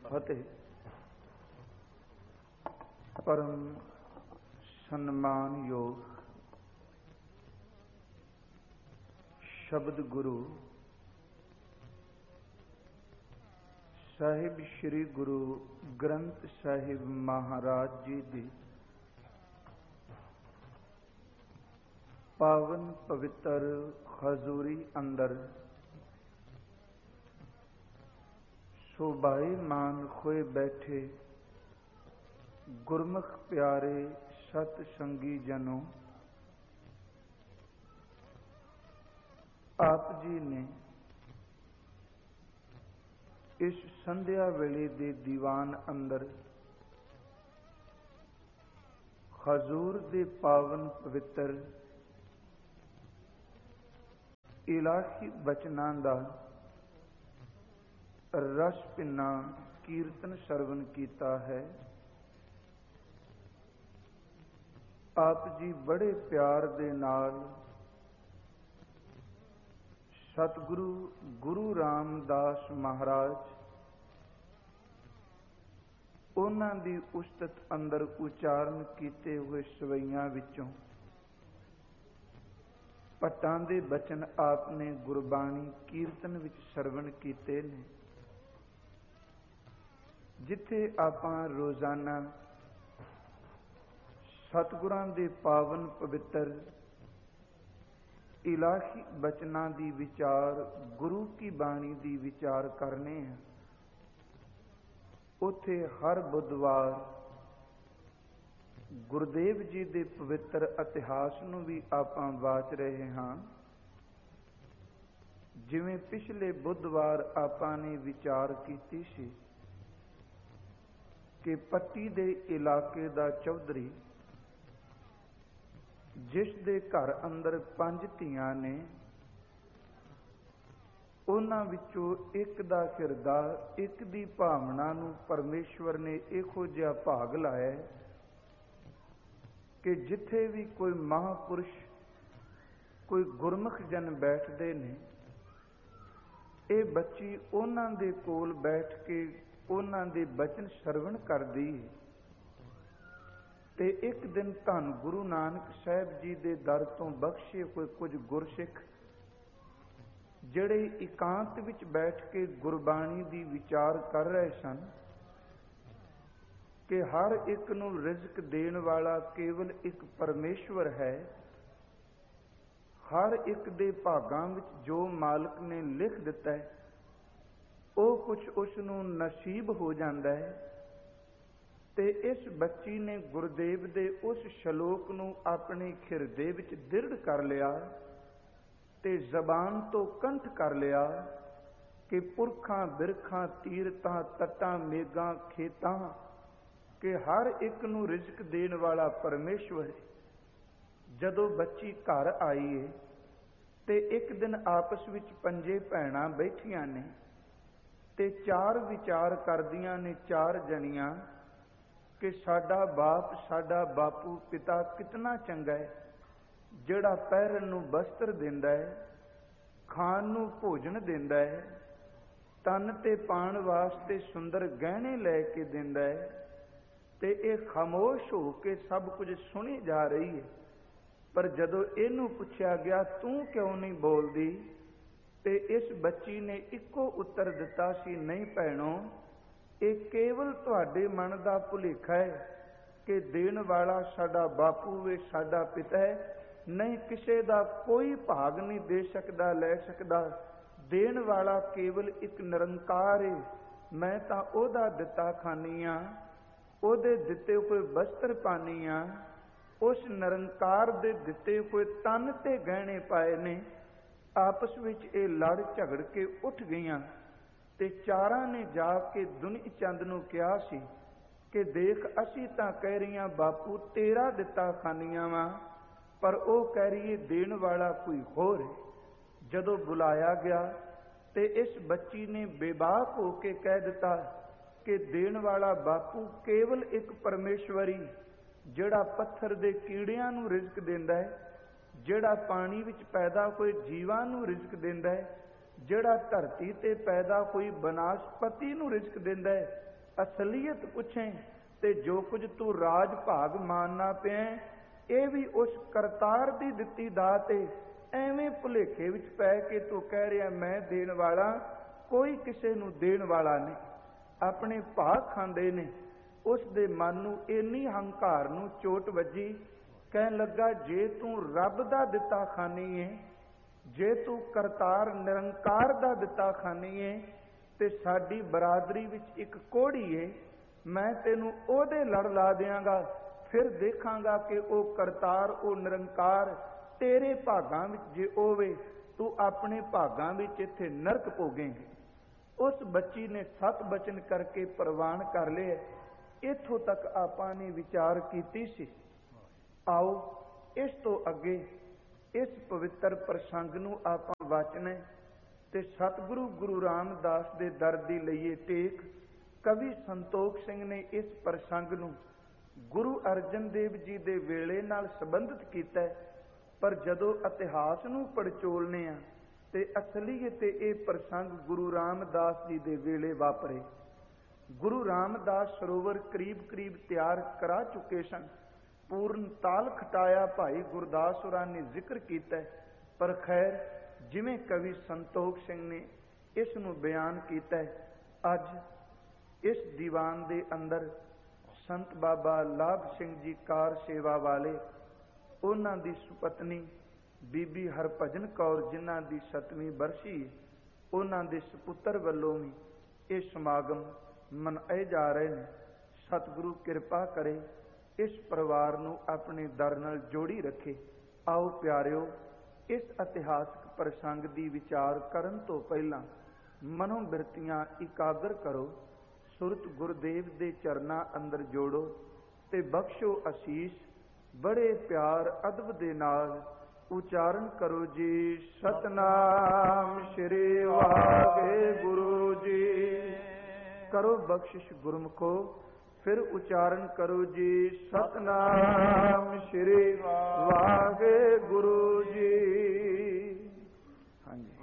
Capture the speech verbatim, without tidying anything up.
फतेह। परम सम्मान योग शब्द गुरु साहिब श्री गुरु ग्रंथ साहिब महाराज जी दी पावन पवित्र हजूरी अंदर शोभाई मान खोए बैठे गुरमुख प्यारे सत संगी जनों, आप जी ने इस संध्या वेले दे दीवान अंदर हजूर दे पावन पवित्र इलाही बचनां दा रस पिन्ना कीर्तन सरवण कीता है। आप जी बड़े प्यार दे नाल सतगुरु गुरु रामदास महाराज उन्हां दी उस्तत अंदर उचारण कीते हुए सवैयां विचों भट्टां दे बचन आपने गुरबाणी कीर्तन विच सरवण कीते ने। जिथे आपां रोजाना सतगुरां दे पावन पवित्र इलाही बचनां दी विचार गुरु की बाणी दी विचार करने हैं, उथे हर बुधवार गुरुदेव जी दे पवित्र इतिहास नूं भी आपां वाच रहे हां। जिवें पिछले बुधवार आपां ने विचार कीती सी कि पट्टी दे इलाके दा चौधरी जिस दे घर अंदर पंज धीआं ने, उन्हां विचों एक दा किरदार एक दी भावना नूं परमेश्वर ने इहो जिहा भाग लाया कि जिथे भी कोई महापुरुष कोई गुरमुख जन बैठते ने, ये बच्ची उन्हां दे कोल बैठ के उन्हां दे बचन सरवण करदी। ते एक दिन धन गुरु नानक साहब जी दे दर तो बख्शे हुए कुछ गुरसिख जिहड़े इकांत विच बैठ के गुरबाणी दी विचार कर रहे सन कि हर एक नूं रिज़क देण वाला केवल एक परमेश्वर है। हर एक दे भागां विच जो मालक ने लिख दिता है ਉਹ कुछ उस नूं नसीब हो जाता है। ते इस बच्ची ने गुरुदेव दे उस शलोक नूं अपने खिरदे विच दृढ़ कर लिया ते जबान तो कंठ कर लिया कि पुरखां बिरखां तीरतां तटां मेघां खेतां कि हर एक नूं रिज़क देण वाला परमेश्वर है। जदों बच्ची घर आई है ते एक दिन आपस विच पंजे भैणां बैठियां ने ते चार विचार करदियां ने चार जनियां कि साडा बाप साडा बापू पिता कितना चंगा है, जिहड़ा पहिरन नूं वस्त्र दिंदा है, खाण नूं भोजन दिंदा है, तन ते पाण वास्ते सुंदर गहने लै के दिंदा है। ते इह खामोश हो के सब कुछ सुनी जा रही है। पर जदों इहनूं पुछया गया तूं क्यों नहीं बोलदी, ते इस बच्ची ने इको उत्तर दिता सी, नहीं भैणों, ये केवल तुहाडे मन दा भुलेखा है कि देण वाला साडा बापू वे साडा पिता है। नहीं, किसी दा कोई भाग नहीं दे सकदा लै सकदा। देण वाला केवल एक निरंकार है। मैं तां ओहदा दिता खानी आ, ओहदे दिते हुए वस्त्र पानी आ, उस निरंकार दे दिते हुए तन ते गहने पाए ने। आपस विच ये लड़ झगड़ के उठ गईयां ते चारां ने जाके दुनी चंद नूं कहा सी कि देख असी तां कह रहीआं बापू तेरा दिता खानियां वा, पर वो कह रही है देण वाला कोई होर है। जदों बुलाया गया ते इस बच्ची ने बेबाक होके कह दिता कि देण वाला बापू केवल एक परमेश्वरी, जिहड़ा पत्थर दे कीड़ियां नूं रिज़क दिंदा है, जिहड़ा पानी विच पैदा होए जीवां नूं रिज़क दिंदा है, जिहड़ा धरती ते पैदा होई बनास्पति नूं रिज़क दिंदा है, ਅਸਲੀਅਤ ਪੁੱਛੇ ਤੇ ਜੋ ਕੁਝ ਤੂੰ ਰਾਜ ਭਾਗ ਮਾਨਣਾ ਪਿਆ ਇਹ ਵੀ ਉਸ ਕਰਤਾਰ ਦੀ ਦਿੱਤੀ ਦਾਤ ਏ। ਐਵੇਂ ਭੁਲੇਖੇ ਵਿੱਚ ਪੈ ਕੇ ਤੂੰ ਕਹਿ ਰਿਹਾ ਮੈਂ ਦੇਣ ਵਾਲਾ, ਕੋਈ ਕਿਸੇ ਨੂੰ ਦੇਣ ਵਾਲਾ ਨਹੀਂ। ਆਪਣੇ ਭਾਗ ਖਾਂਦੇ ਨੇ। ਉਸ ਦੇ ਮਨ ਨੂੰ ਇੰਨੀ ਹੰਕਾਰ ਨੂੰ ਚੋਟ ਵੱਜੀ, ਕਹਿਣ ਲੱਗਾ ਜੇ ਤੂੰ ਰੱਬ ਦਾ ਦਿੱਤਾ ਖਾਨੀ ਏ, ਜੇ ਤੂੰ ਕਰਤਾਰ ਨਿਰੰਕਾਰ ਦਾ ਦਿੱਤਾ ਖਾਨੀ ਏ ਤੇ ਸਾਡੀ ਬਰਾਦਰੀ ਵਿੱਚ ਇੱਕ ਕੋਹੜੀ ਏ, ਮੈਂ ਤੈਨੂੰ ਉਹਦੇ ਲੜ ਲਾ ਦਿਆਂਗਾ। ਫਿਰ ਦੇਖਾਂਗਾ ਕਿ ਉਹ ਕਰਤਾਰ ਉਹ ਨਿਰੰਕਾਰ ਤੇਰੇ ਭਾਗਾਂ ਵਿੱਚ ਜੇ ਹੋਵੇ, ਤੂੰ ਆਪਣੇ ਭਾਗਾਂ ਵਿੱਚ ਇੱਥੇ ਨਰਕ ਭੋਗੇਂਗੀ। ਉਸ ਬੱਚੀ ਨੇ ਸਤ ਬਚਨ ਕਰਕੇ ਪ੍ਰਵਾਨ ਕਰ ਲਿਆ। ਇੱਥੋਂ ਤੱਕ ਆਪਾਂ ਨੇ ਵਿਚਾਰ ਕੀਤੀ ਸੀ। ਆਓ ਇਸ ਤੋਂ ਅੱਗੇ ਇਸ ਪਵਿੱਤਰ ਪ੍ਰਸੰਗ ਨੂੰ ਆਪਾਂ ਵਾਚਣਾ ਤੇ ਸਤਿਗੁਰੂ ਗੁਰੂ ਰਾਮਦਾਸ ਦੇ ਦਰ ਦੀ ਲਈਏ ਟੇਕ। ਕਵੀ ਸੰਤੋਖ ਸਿੰਘ ਨੇ ਇਸ ਪ੍ਰਸੰਗ ਨੂੰ ਗੁਰੂ ਅਰਜਨ ਦੇਵ ਜੀ ਦੇ ਵੇਲੇ ਨਾਲ ਸੰਬੰਧਿਤ ਕੀਤਾ, ਪਰ ਜਦੋਂ ਇਤਿਹਾਸ ਨੂੰ ਪੜਚੋਲਨੇ ਆ ਤੇ ਅਸਲੀਅਤ ਤੇ ਇਹ ਪ੍ਰਸੰਗ ਗੁਰੂ ਰਾਮਦਾਸ ਜੀ ਦੇ ਵੇਲੇ ਵਾਪਰੇ। ਗੁਰੂ ਰਾਮਦਾਸ ਸਰੋਵਰ ਕਰੀਬ ਕਰੀਬ ਤਿਆਰ ਕਰਾ ਚੁੱਕੇ ਸਨ। ਪੂਰਨ ਤਾਲ ਖਟਾਇਆ ਭਾਈ ਗੁਰਦਾਸ ਹੋਰਾਂ ਨੇ ਜ਼ਿਕਰ ਕੀਤਾ, ਪਰ ਖੈਰ ਜਿਵੇਂ ਕਵੀ ਸੰਤੋਖ ਸਿੰਘ ਨੇ ਇਸ ਨੂੰ ਬਿਆਨ ਕੀਤਾ, ਅੱਜ ਇਸ ਦੀਵਾਨ ਦੇ ਅੰਦਰ ਸੰਤ ਬਾਬਾ ਲਾਭ ਸਿੰਘ ਜੀ ਕਾਰ ਸੇਵਾ ਵਾਲੇ, ਉਹਨਾਂ ਦੀ ਸੁਪਤਨੀ ਬੀਬੀ ਹਰਭਜਨ ਕੌਰ ਜਿਨ੍ਹਾਂ ਦੀ ਸੱਤਵੀਂ ਬਰਸੀ, ਉਹਨਾਂ ਦੇ ਸਪੁੱਤਰ ਵੱਲੋਂ ਵੀ ਇਹ ਸਮਾਗਮ ਮਨਾਏ ਜਾ ਰਹੇ ਨੇ। ਸਤਿਗੁਰੂ ਕਿਰਪਾ ਕਰੇ ਇਸ ਪਰਿਵਾਰ ਨੂੰ ਆਪਣੇ ਦਰ ਨਾਲ ਜੋੜੀ ਰੱਖੇ। ਆਓ ਪਿਆਰਿਓ, ਇਸ ਇਤਿਹਾਸਕ ਪ੍ਰਸੰਗ ਦੀ ਵਿਚਾਰ ਕਰਨ ਤੋਂ ਪਹਿਲਾਂ ਮਨੋਂ ਬਿਰਤੀਆਂ ਇਕਾਗਰ ਕਰੋ, ਸੁਰਤ ਗੁਰਦੇਵ ਦੇ ਚਰਨਾਂ ਅੰਦਰ ਜੋੜੋ ਤੇ ਬਖਸ਼ੋ ਅਸੀਸ। ਬੜੇ ਪਿਆਰ ਅਦਬ ਦੇ ਨਾਲ ਉਚਾਰਨ ਕਰੋ ਜੀ, ਸਤਨਾਮ ਸ਼੍ਰੀ ਵਾਹਿਗੁਰੂ ਜੀ। ਕਰੋ ਬਖਸ਼ਿਸ਼ ਗੁਰਮੁਖੋ, ਫਿਰ ਉਚਾਰਨ ਕਰੋ ਜੀ, ਸਤਨਾਮ ਸ਼੍ਰੀ ਵਾਹਿਗੁਰੂ ਜੀ। ਹਾਂਜੀ।